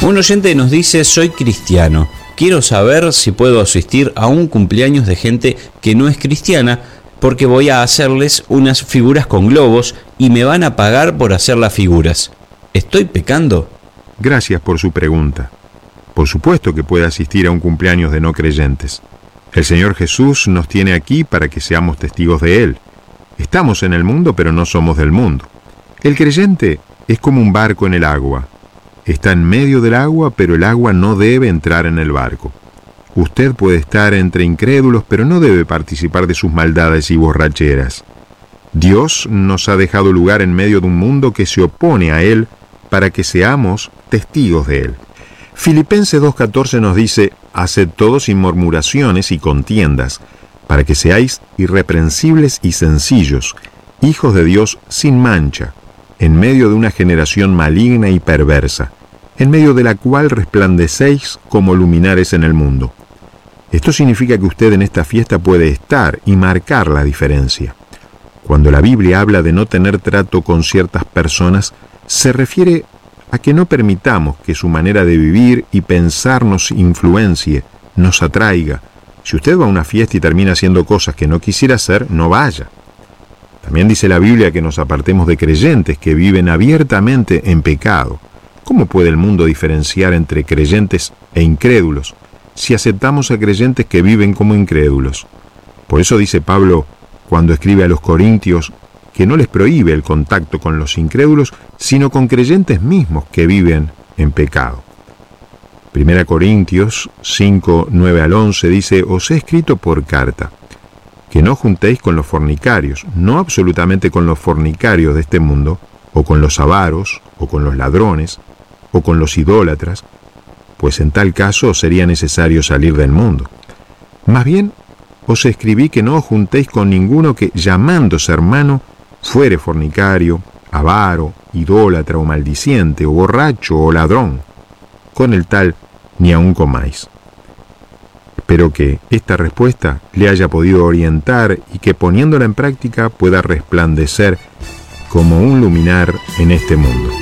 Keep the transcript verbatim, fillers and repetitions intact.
Un oyente nos dice: soy cristiano, quiero saber si puedo asistir a un cumpleaños de gente que no es cristiana, porque voy a hacerles unas figuras con globos y me van a pagar por hacer las figuras. ¿Estoy pecando? Gracias por su pregunta. Por supuesto que puede asistir a un cumpleaños de no creyentes. El Señor Jesús nos tiene aquí para que seamos testigos de Él. Estamos en el mundo, pero no somos del mundo. El creyente es como un barco en el agua. Está en medio del agua, pero el agua no debe entrar en el barco. Usted puede estar entre incrédulos, pero no debe participar de sus maldades y borracheras. Dios nos ha dejado lugar en medio de un mundo que se opone a Él para que seamos testigos de Él. Filipenses dos catorce nos dice: haced todo sin murmuraciones y contiendas, para que seáis irreprensibles y sencillos, hijos de Dios sin mancha, en medio de una generación maligna y perversa, en medio de la cual resplandecéis como luminares en el mundo. Esto significa que usted en esta fiesta puede estar y marcar la diferencia. Cuando la Biblia habla de no tener trato con ciertas personas, se refiere a que no permitamos que su manera de vivir y pensar nos influencie, nos atraiga. Si usted va a una fiesta y termina haciendo cosas que no quisiera hacer, no vaya. También dice la Biblia que nos apartemos de creyentes que viven abiertamente en pecado. ¿Cómo puede el mundo diferenciar entre creyentes e incrédulos si aceptamos a creyentes que viven como incrédulos? Por eso dice Pablo, cuando escribe a los Corintios, que no les prohíbe el contacto con los incrédulos, sino con creyentes mismos que viven en pecado. Primera Corintios cinco, nueve al once dice: os he escrito por carta, que no juntéis con los fornicarios, no absolutamente con los fornicarios de este mundo, o con los avaros, o con los ladrones, o con los idólatras, pues en tal caso sería necesario salir del mundo. Más bien, os escribí que no os juntéis con ninguno que, llamándose hermano, fuere fornicario, avaro, idólatra o maldiciente, o borracho o ladrón. Con el tal ni aun comáis. Espero que esta respuesta le haya podido orientar y que poniéndola en práctica pueda resplandecer como un luminar en este mundo.